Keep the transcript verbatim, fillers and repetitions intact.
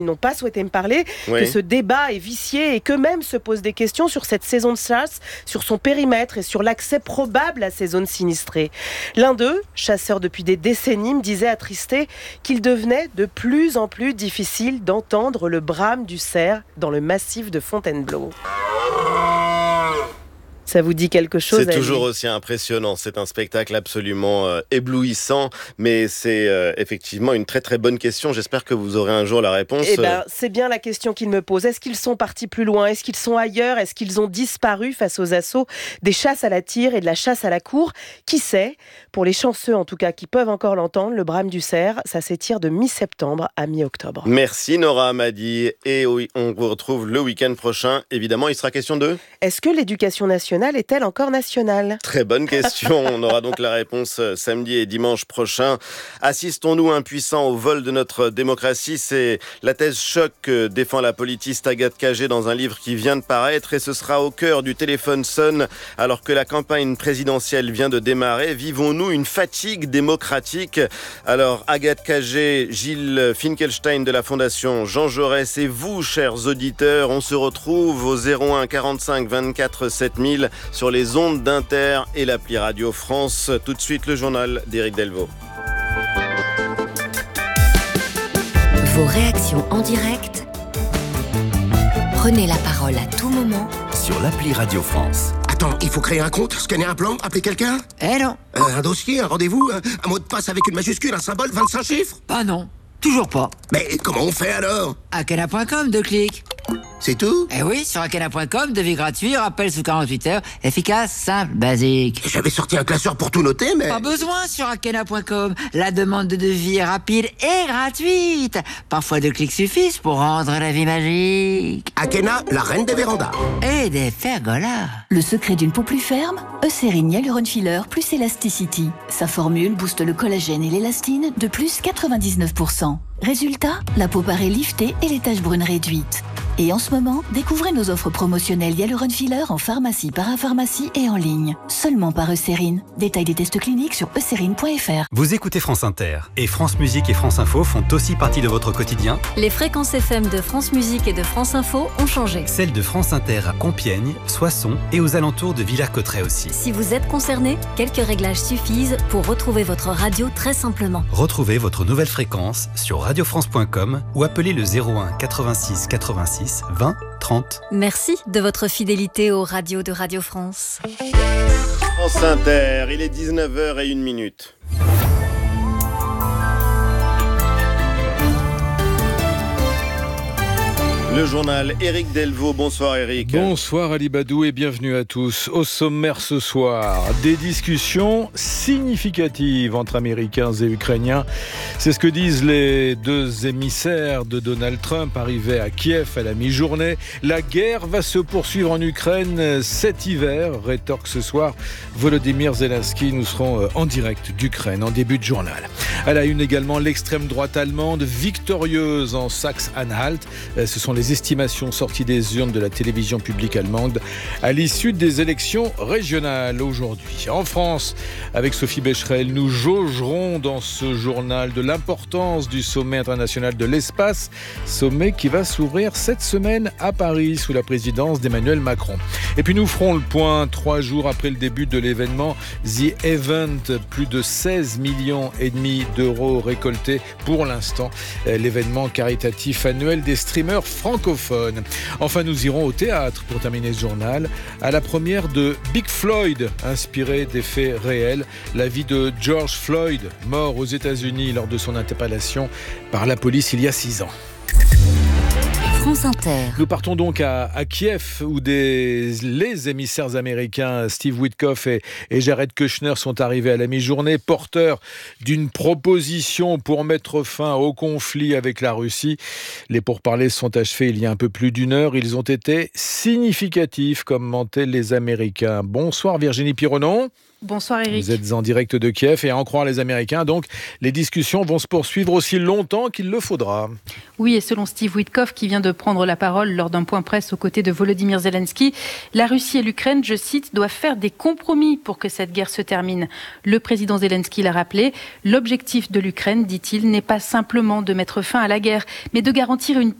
Ils n'ont pas souhaité me parler, oui. que ce débat est vicié et qu'eux-mêmes se posent des questions sur cette saison de chasse, sur son périmètre et sur l'accès probable à ces zones sinistrées. L'un d'eux, chasseur depuis des décennies, me disait attristé qu'il devenait de plus en plus difficile d'entendre le brame du cerf dans le massif de Fontainebleau. Ça vous dit quelque chose? C'est toujours aussi impressionnant. C'est un spectacle absolument euh, éblouissant, mais c'est euh, effectivement une très très bonne question. J'espère que vous aurez un jour la réponse. Eh ben, c'est bien la question qu'il me pose. Est-ce qu'ils sont partis plus loin? Est-ce qu'ils sont ailleurs? Est-ce qu'ils ont disparu face aux assauts des chasses à la tire et de la chasse à la cour? Qui sait? Pour les chanceux, en tout cas, qui peuvent encore l'entendre, le brame du cerf, ça s'étire de mi-septembre à mi-octobre. Merci Nora Hamadi. Et oui, on vous retrouve le week-end prochain. Évidemment, il sera question de... Est-ce que l'éducation nationale est-elle encore nationale? Très bonne question. On aura donc la réponse samedi et dimanche prochain. Assistons-nous impuissants au vol de notre démocratie? C'est la thèse choc que défend la politiste Agathe Cagé dans un livre qui vient de paraître et ce sera au cœur du téléphone sonne alors que la campagne présidentielle vient de démarrer. Vivons-nous une fatigue démocratique? Alors Agathe Cagé, Gilles Finkelstein de la Fondation Jean Jaurès et vous, chers auditeurs, on se retrouve au zéro un quarante-cinq vingt-quatre sept mille sur les ondes d'Inter et l'appli Radio France. Tout de suite, le journal d'Éric Delvaux. Vos réactions en direct. Prenez la parole à tout moment sur l'appli Radio France. Attends, il faut créer un compte, scanner un plan, appeler quelqu'un? Eh non. Euh, un dossier, un rendez-vous, un, un mot de passe avec une majuscule, un symbole, vingt-cinq chiffres? Bah non, toujours pas. Mais comment on fait alors? Akena point com, deux clics. C'est tout? Eh oui, sur akena point com, devis gratuit, rappel sous quarante-huit heures, efficace, simple, basique. J'avais sorti un classeur pour tout noter, mais... Pas besoin sur akena point com. La demande de devis est rapide et gratuite. Parfois deux clics suffisent pour rendre la vie magique. Akena, la reine des vérandas. Et des pergolas. Le secret d'une peau plus ferme, Eucérine Hyaluron Filler plus Elasticity. Sa formule booste le collagène et l'élastine de plus quatre-vingt-dix-neuf pour cent. Résultat, la peau paraît liftée et les taches brunes réduites. Et en ce moment, découvrez nos offres promotionnelles Hyaluron Filler en pharmacie, parapharmacie et en ligne. Seulement par Eucérine. Détail des tests cliniques sur eucérine point f r. Vous écoutez France Inter et France Musique et France Info font aussi partie de votre quotidien. Les fréquences F M de France Musique et de France Info ont changé. Celles de France Inter à Compiègne, Soissons et aux alentours de Villers-Cotterêts aussi. Si vous êtes concerné, quelques réglages suffisent pour retrouver votre radio très simplement. Retrouvez votre nouvelle fréquence sur radio france point com ou appelez le zéro un quatre-vingt-six quatre-vingt-six vingt trente. Merci de votre fidélité aux radios de Radio France. France Inter, il est dix-neuf heures zéro une minute. Le journal Éric Delvaux. Bonsoir Éric. Bonsoir Ali Badou et bienvenue à tous. Au sommaire ce soir, des discussions significatives entre Américains et Ukrainiens. C'est ce que disent les deux émissaires de Donald Trump arrivés à Kiev à la mi-journée. La guerre va se poursuivre en Ukraine cet hiver, rétorque ce soir Volodymyr Zelensky. Nous serons en direct d'Ukraine en début de journal. À la une également, l'extrême droite allemande victorieuse en Saxe-Anhalt. Ce sont les estimations sorties des urnes de la télévision publique allemande à l'issue des élections régionales aujourd'hui. En France, avec Sophie Becherel, nous jaugerons dans ce journal de l'importance du sommet international de l'espace, sommet qui va s'ouvrir cette semaine à Paris sous la présidence d'Emmanuel Macron. Et puis nous ferons le point trois jours après le début de l'événement The Event, plus de seize millions et demi d'euros récoltés pour l'instant, l'événement caritatif annuel des streamers francophones. Enfin, nous irons au théâtre pour terminer ce journal, à la première de Big Floyd, inspiré des faits réels, la vie de George Floyd, mort aux États-Unis lors de son interpellation par la police il y a six ans. France Inter. Nous partons donc à, à Kiev où des, les émissaires américains Steve Witkoff et, et Jared Kushner sont arrivés à la mi-journée, porteurs d'une proposition pour mettre fin au conflit avec la Russie. Les pourparlers sont achevés il y a un peu plus d'une heure. Ils ont été significatifs, commentaient les Américains. Bonsoir Virginie Pironon. Bonsoir Eric. Vous êtes en direct de Kiev et à en croire les Américains, donc les discussions vont se poursuivre aussi longtemps qu'il le faudra. Oui, et selon Steve Witkoff qui vient de prendre la parole lors d'un point presse aux côtés de Volodymyr Zelensky, la Russie et l'Ukraine, je cite, doivent faire des compromis pour que cette guerre se termine. Le président Zelensky l'a rappelé, l'objectif de l'Ukraine, dit-il, n'est pas simplement de mettre fin à la guerre, mais de garantir une